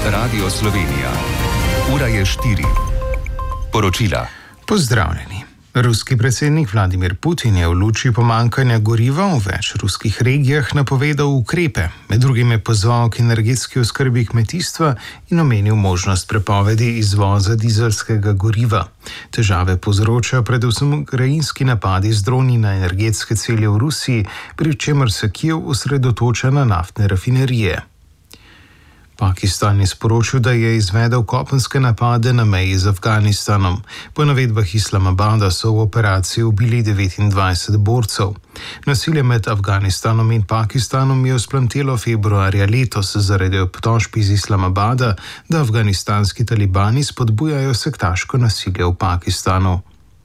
Radio Slovenija. Ura je 4. Poročila. Pozdravljeni. Ruski predsednik Vladimir Putin je v luči pomanjkanja goriva v več ruskih regijah napovedal ukrepe. Med drugim je pozval k energetski oskrbi kmetijstva in omenil možnost prepovedi izvoza dizelskega goriva. Težave povzročajo predvsem ukrajinski napadi z droni na energetske cilje v Rusiji, pri čemer se Kijev osredotoča na naftne rafinerije. Pakistan je sporočil, da je izvedel kopenske napade na meji z Afganistanom. Po navedbah Islamabada so v operaciji ubili 29 borcev. Nasilje med Afganistanom in Pakistanom je vzplamtelo februarja letos zaradi obtožb iz Islamabada, da afganistanski talibani spodbujajo sektaško nasilje v Pakistanu.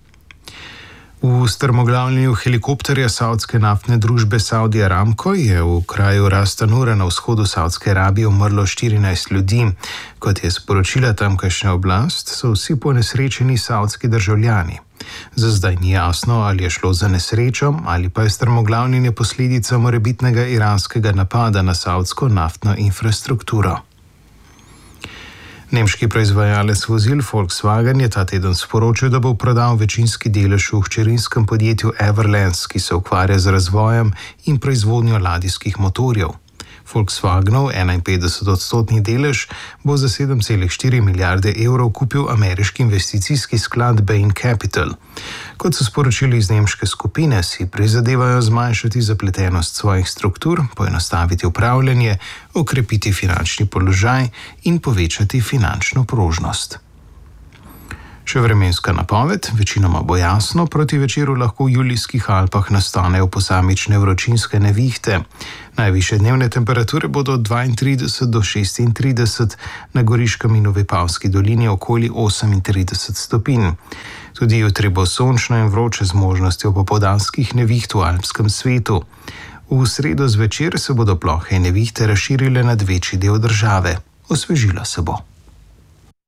V strmoglavljenju helikopterja saudske naftne družbe Saudi Aramco je v kraju Ras Tanura na vzhodu Saudske Arabije umrlo 14 ljudi. Kot je sporočila tamkajšnja oblast, so vsi ponesrečeni saudski državljani. Za zdaj ni jasno, ali je šlo za nesrečo ali pa je strmoglavljenje posledica morebitnega iranskega napada na saudsko naftno infrastrukturo. Nemški proizvajalec vozil Volkswagen je ta teden sporočil, da bo prodal večinski delež v hčerinskem podjetju Everlands, ki se ukvarja z razvojem in proizvodnjo ladijskih motorjev. Volkswagenov 51% delež bo za 7,4 milijarde evrov kupil ameriški investicijski sklad Bain Capital. Kot so sporočili iz nemške skupine, si prizadevajo zmanjšati zapletenost svojih struktur, poenostaviti upravljanje, okrepiti finančni položaj in povečati finančno prožnost. Še vremenska napoved, večinoma bo jasno, proti večeru lahko v Julijskih Alpah nastanejo posamične vročinske nevihte. Najvišje dnevne temperature bodo od 32 do 36, na Goriškem in v Vipavski dolini okoli 38 stopinj. Tudi jutri bo sončno in vroče z možnostjo popoldanskih neviht v alpskem svetu. V sredo zvečer se bodo plohe in nevihte razširile nad večji del države. Osvežilo se bo.